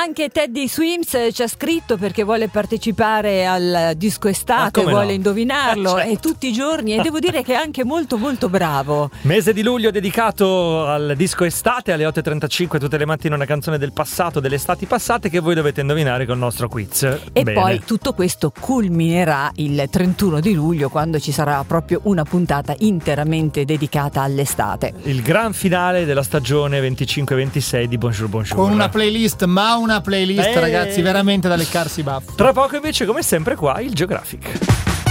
Anche Teddy Swims ci ha scritto perché vuole partecipare al disco estate, vuole indovinarlo certo. e tutti i giorni, e devo dire che è anche molto molto bravo. Mese di luglio dedicato al disco estate, alle 8.35 tutte le mattine una canzone del passato, delle estati passate, che voi dovete indovinare con il nostro quiz. E Bene. poi tutto questo culminerà il 31 di luglio, quando ci sarà proprio una puntata interamente dedicata all'estate. Il gran finale della stagione 25-26 di Bonjour Bonjour. Con una playlist, ragazzi, veramente da leccarsi i baffi. Tra poco invece, come sempre, qua il Geographic.